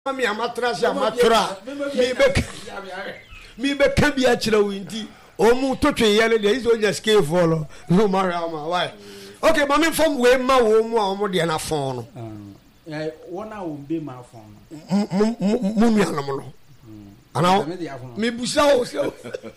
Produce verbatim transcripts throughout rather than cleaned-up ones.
me amatrasi amatra me be me be can be actually windy omu to twe ye there is only scale follow no matter why okay mama from we ma wo mu a omo de na fon no eh wona wo be ma fon no mu mu anam no ana me busa o se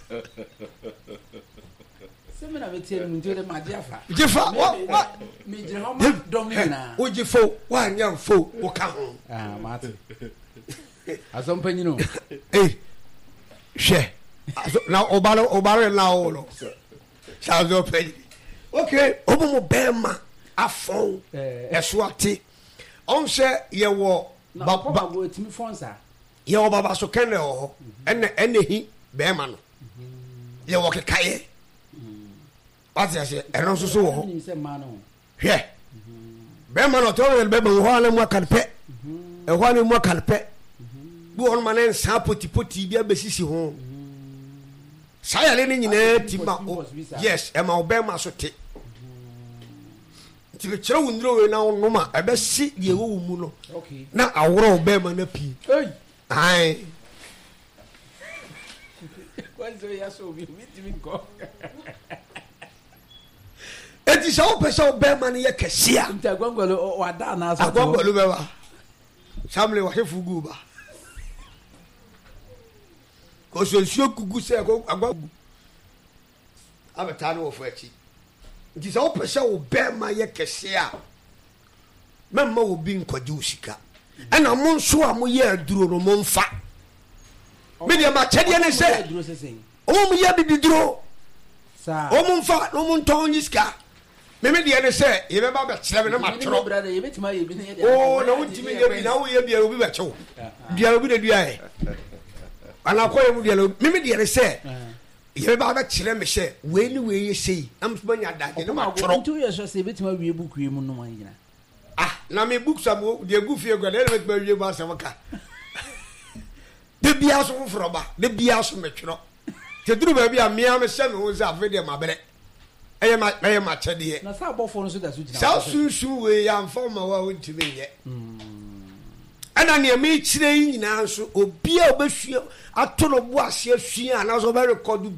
semina betie mu ndire ma diafa jifa wa me je ho ma domina o jifo wa nya fo o ka ho ah mate asompanyino eh she na obaro obaro na olo shazo pe okay obo mo bema afon eso ate on se ye wo baba go etimi fonsa ye wo baba so kene o ene ene hi bema no ye wo kekaye ati ase eno so so wo ni se ma no hwe bema no to we bema ho ana mo kalpe e ho ana mo kalpe bu on manen sa poti poti bia besisi ho saya le ni nyina timba yes e ma obema so te ti kire wundro we na onoma e be si ye wo mu no okay na awro obema na pi ei ai kwanzo ya so bi mitimi ko eti sa o pesa obema na ye kesia nta gwangwalo wa da na so agwangwalo be ba samle wa hefu guba ko so nsuo kugu se ko agwagu abeta no ofo achi nti sa opese wo bema ye kese a memma wo bi nkwaje usika ana mo nso a mo ye aduro no mo mfa me de ma chede ne se o mo ye bibiduro sa o mo mfa no mo nton yiska me me de ne se ye be ba be kire me na matro o na wo ntimi ye bi na wo ye bi obi be chewo bia obi de dua e ana ko yemu de me me de ne se ye ba ba kire me se we ni we ye sei am so banya dade no matro ntu ye so se betima wie book wie mu no man gina ah na me book samo de gu fie gwa de me ba wie ba samaka de bia so foforo ba de bia so metwro te duru ba bia mia me se me ho za fe de mabere eye ma eye ma chede na sa bofo no so da so gina sa sunsun we ya mfa ma wa wontimi ye ana ne me kire yi nyina so obi a obehua atoro bo ase asua na so be record